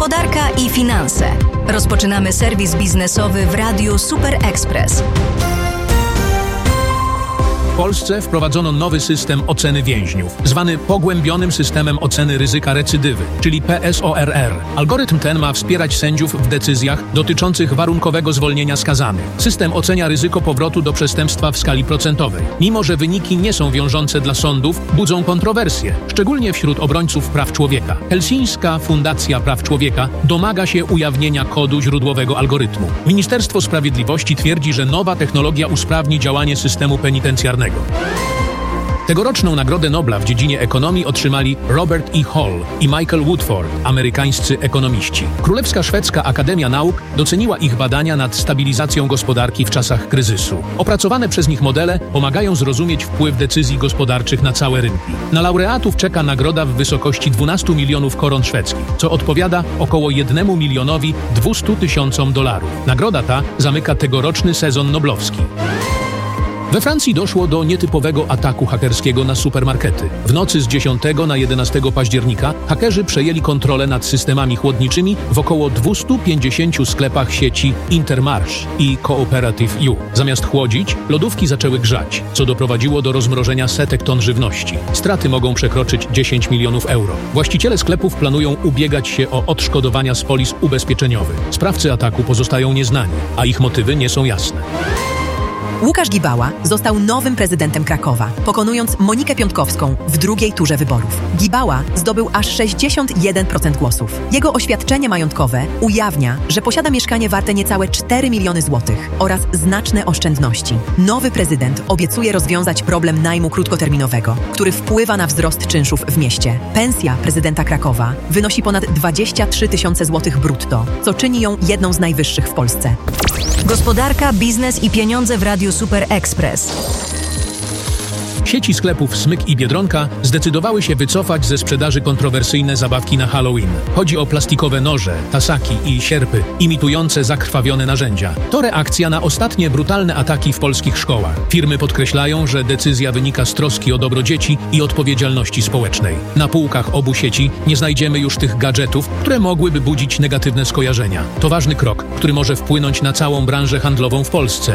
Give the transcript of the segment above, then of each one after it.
Gospodarka i finanse. Rozpoczynamy serwis biznesowy w Radiu Super Express. W Polsce wprowadzono nowy system oceny więźniów, zwany pogłębionym systemem oceny ryzyka recydywy, czyli PSORR. Algorytm ten ma wspierać sędziów w decyzjach dotyczących warunkowego zwolnienia skazanych. System ocenia ryzyko powrotu do przestępstwa w skali procentowej. Mimo że wyniki nie są wiążące dla sądów, budzą kontrowersje, szczególnie wśród obrońców praw człowieka. Helsińska Fundacja Praw Człowieka domaga się ujawnienia kodu źródłowego algorytmu. Ministerstwo Sprawiedliwości twierdzi, że nowa technologia usprawni działanie systemu penitencjarnego. Tegoroczną Nagrodę Nobla w dziedzinie ekonomii otrzymali Robert E. Hall i Michael Woodford, amerykańscy ekonomiści. Królewska Szwedzka Akademia Nauk doceniła ich badania nad stabilizacją gospodarki w czasach kryzysu. Opracowane przez nich modele pomagają zrozumieć wpływ decyzji gospodarczych na całe rynki. Na laureatów czeka nagroda w wysokości 12 milionów koron szwedzkich, co odpowiada około 1 milionowi 200 tysiącom dolarów. Nagroda ta zamyka tegoroczny sezon noblowski. We Francji doszło do nietypowego ataku hakerskiego na supermarkety. W nocy z 10 na 11 października hakerzy przejęli kontrolę nad systemami chłodniczymi w około 250 sklepach sieci Intermarché i Cooperative U. Zamiast chłodzić, lodówki zaczęły grzać, co doprowadziło do rozmrożenia setek ton żywności. Straty mogą przekroczyć 10 milionów euro. Właściciele sklepów planują ubiegać się o odszkodowania z polis ubezpieczeniowych. Sprawcy ataku pozostają nieznani, a ich motywy nie są jasne. Łukasz Gibała został nowym prezydentem Krakowa, pokonując Monikę Piątkowską w drugiej turze wyborów. Gibała zdobył aż 61% głosów. Jego oświadczenie majątkowe ujawnia, że posiada mieszkanie warte niecałe 4 miliony złotych oraz znaczne oszczędności. Nowy prezydent obiecuje rozwiązać problem najmu krótkoterminowego, który wpływa na wzrost czynszów w mieście. Pensja prezydenta Krakowa wynosi ponad 23 tysiące złotych brutto, co czyni ją jedną z najwyższych w Polsce. Gospodarka, biznes i pieniądze w Radiu Super Express. Sieci sklepów Smyk i Biedronka zdecydowały się wycofać ze sprzedaży kontrowersyjne zabawki na Halloween. Chodzi o plastikowe noże, tasaki i sierpy, imitujące zakrwawione narzędzia. To reakcja na ostatnie brutalne ataki w polskich szkołach. Firmy podkreślają, że decyzja wynika z troski o dobro dzieci i odpowiedzialności społecznej. Na półkach obu sieci nie znajdziemy już tych gadżetów, które mogłyby budzić negatywne skojarzenia. To ważny krok, który może wpłynąć na całą branżę handlową w Polsce.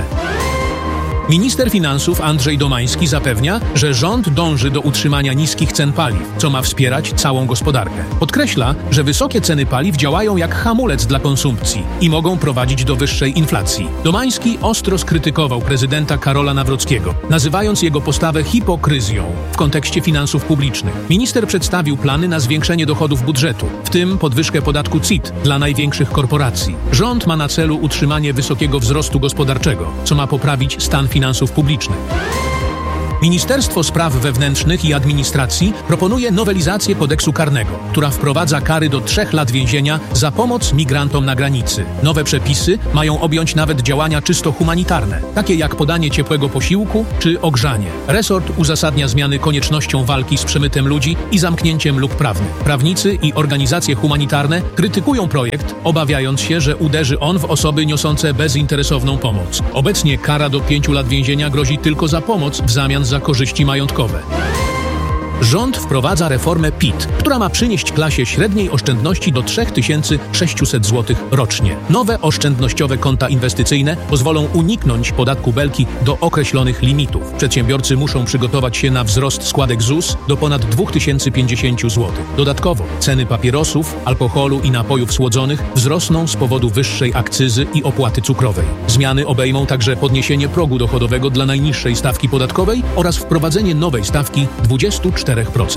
Minister finansów Andrzej Domański zapewnia, że rząd dąży do utrzymania niskich cen paliw, co ma wspierać całą gospodarkę. Podkreśla, że wysokie ceny paliw działają jak hamulec dla konsumpcji i mogą prowadzić do wyższej inflacji. Domański ostro skrytykował prezydenta Karola Nawrockiego, nazywając jego postawę hipokryzją w kontekście finansów publicznych. Minister przedstawił plany na zwiększenie dochodów budżetu, w tym podwyżkę podatku CIT dla największych korporacji. Rząd ma na celu utrzymanie wysokiego wzrostu gospodarczego, co ma poprawić stan finansów publicznych. Ministerstwo Spraw Wewnętrznych i Administracji proponuje nowelizację kodeksu karnego, która wprowadza kary do 3 lat więzienia za pomoc migrantom na granicy. Nowe przepisy mają objąć nawet działania czysto humanitarne, takie jak podanie ciepłego posiłku czy ogrzanie. Resort uzasadnia zmiany koniecznością walki z przemytem ludzi i zamknięciem luk prawnych. Prawnicy i organizacje humanitarne krytykują projekt, obawiając się, że uderzy on w osoby niosące bezinteresowną pomoc. Obecnie kara do 5 lat więzienia grozi tylko za pomoc w zamian za korzyści majątkowe. Rząd wprowadza reformę PIT, która ma przynieść klasie średniej oszczędności do 3600 zł rocznie. Nowe oszczędnościowe konta inwestycyjne pozwolą uniknąć podatku Belki do określonych limitów. Przedsiębiorcy muszą przygotować się na wzrost składek ZUS do ponad 2050 zł. Dodatkowo ceny papierosów, alkoholu i napojów słodzonych wzrosną z powodu wyższej akcyzy i opłaty cukrowej. Zmiany obejmą także podniesienie progu dochodowego dla najniższej stawki podatkowej oraz wprowadzenie nowej stawki 24%.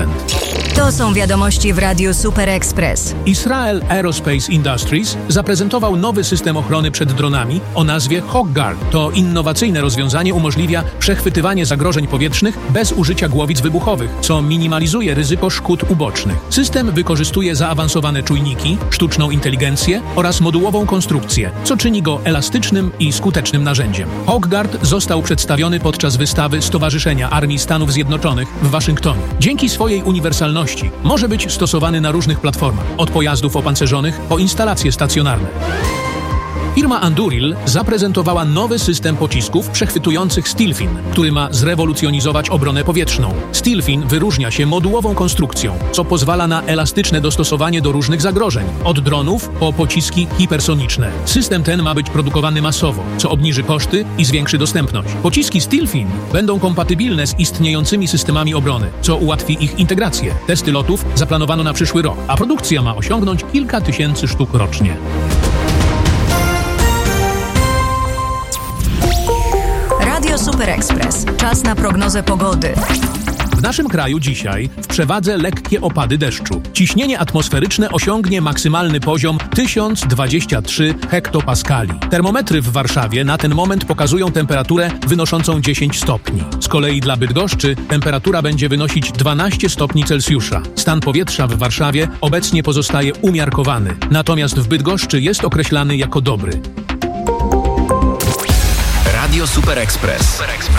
To są wiadomości w Radiu Super Express. Israel Aerospace Industries zaprezentował nowy system ochrony przed dronami o nazwie HawkGuard. To innowacyjne rozwiązanie umożliwia przechwytywanie zagrożeń powietrznych bez użycia głowic wybuchowych, co minimalizuje ryzyko szkód ubocznych. System wykorzystuje zaawansowane czujniki, sztuczną inteligencję oraz modułową konstrukcję, co czyni go elastycznym i skutecznym narzędziem. HawkGuard został przedstawiony podczas wystawy Stowarzyszenia Armii Stanów Zjednoczonych w Waszyngtonie. Dzięki swojej uniwersalności może być stosowany na różnych platformach, od pojazdów opancerzonych po instalacje stacjonarne. Firma Anduril zaprezentowała nowy system pocisków przechwytujących Stilfin, który ma zrewolucjonizować obronę powietrzną. Stilfin wyróżnia się modułową konstrukcją, co pozwala na elastyczne dostosowanie do różnych zagrożeń, od dronów po pociski hipersoniczne. System ten ma być produkowany masowo, co obniży koszty i zwiększy dostępność. Pociski Stilfin będą kompatybilne z istniejącymi systemami obrony, co ułatwi ich integrację. Testy lotów zaplanowano na przyszły rok, a produkcja ma osiągnąć kilka tysięcy sztuk rocznie. Radio Super Express. Czas na prognozę pogody. W naszym kraju dzisiaj w przewadze lekkie opady deszczu. Ciśnienie atmosferyczne osiągnie maksymalny poziom 1023 hektopaskali. Termometry w Warszawie na ten moment pokazują temperaturę wynoszącą 10 stopni. Z kolei dla Bydgoszczy temperatura będzie wynosić 12 stopni Celsjusza. Stan powietrza w Warszawie obecnie pozostaje umiarkowany, natomiast w Bydgoszczy jest określany jako dobry. Radio Super Express.